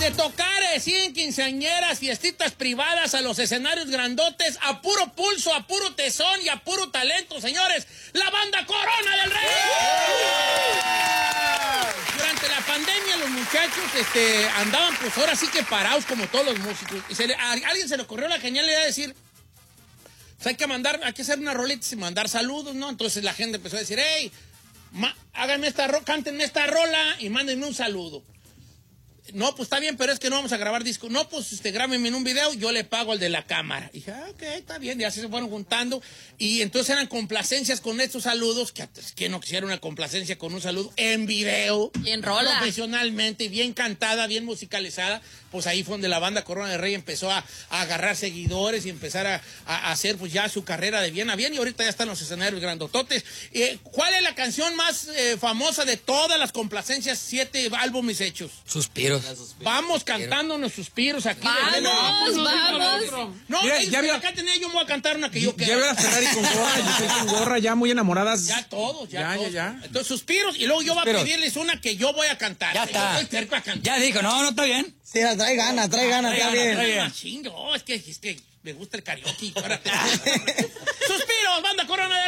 De tocar así en quinceañeras, fiestitas privadas, a los escenarios grandotes, a puro pulso, a puro tesón y a puro talento, señores. ¡La banda Corona del Rey! Durante la pandemia los muchachos andaban pues ahora sí que parados como todos los músicos. Y a alguien se le ocurrió la genial idea de decir, pues hay que hacer una rolita y mandar saludos, ¿no? Entonces la gente empezó a decir, hey, háganme cántenme esta rola y mándenme un saludo. No, pues está bien, pero es que no vamos a grabar disco. No, pues grábenme en un video, yo le pago al de la cámara. Y dije, ok, está bien, y así se fueron juntando. Y entonces eran complacencias con estos saludos, que no quisiera una complacencia con un saludo en video. Bien rola. Profesionalmente, bien cantada, bien musicalizada. Pues ahí fue donde la banda Corona del Rey empezó a agarrar seguidores y empezar a hacer pues ya su carrera de bien a bien. Y ahorita ya están los escenarios grandototes. ¿Cuál es la canción más famosa de todas las complacencias, 7 álbumes hechos? Suspiros. Vamos cantándonos suspiros aquí. Vamos. No, mira, acá tenía yo me voy a cantar una que yo Ya quiero. veo a Ferrari con gorra, Giselle con gorra, ya muy enamoradas. Ya todos. Ya. Entonces, suspiros, y luego yo voy a Suspiros. pedirles una que yo voy a cantar. Ya Yo está. estoy terco a cantar. Ya dijo, no, está bien. Sí, trae ganas, está bien. Machín, no, es que me gusta el karaoke. Suspiros, banda Corona de